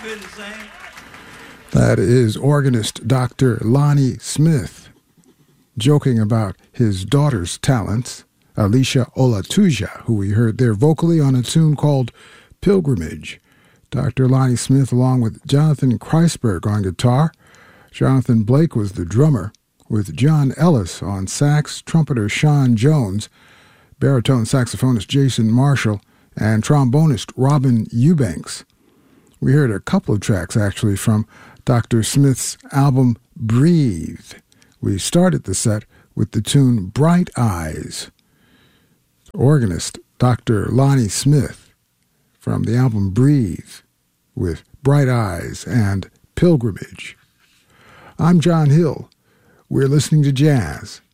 good to sing? That is organist Dr. Lonnie Smith joking about his daughter's talents, Alicia Olatuja, who we heard there vocally on a tune called Pilgrimage. Dr. Lonnie Smith along with Jonathan Kreisberg on guitar. Jonathan Blake was the drummer, with John Ellis on sax, trumpeter Sean Jones, baritone saxophonist Jason Marshall, and trombonist Robin Eubanks. We heard a couple of tracks, actually, from Dr. Smith's album Breathe. We started the set with the tune Bright Eyes. Organist Dr. Lonnie Smith from the album Breathe with Bright Eyes and Pilgrimage. I'm John Hill. We're listening to jazz